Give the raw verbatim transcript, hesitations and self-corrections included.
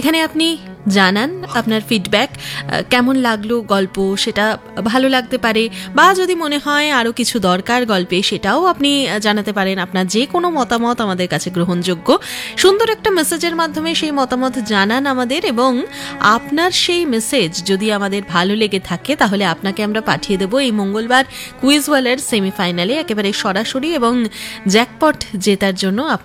এখানে আপনি জানান আপনার ফিডব্যাক, কেমন লাগলো গল্প সেটা ভালো লাগতে পারে, বা যদি মনে হয় আরও কিছু দরকার গল্পে সেটাও আপনি জানাতে পারেন। আপনার যে কোনো মতামত আমাদের কাছে গ্রহণযোগ্য। সুন্দর একটা মেসেজের মাধ্যমে সেই মতামত জানান আমাদের, এবং আপনার সেই মেসেজ যদি আমাদের ভালো লেগে থাকে তাহলে আপনাকে আমরা পাঠিয়ে দেবো এই মঙ্গলবার কুইজওয়ালার সেমিফাইনালে একেবারে সরাসরি, এবং জ্যাকপট জেতার জন্য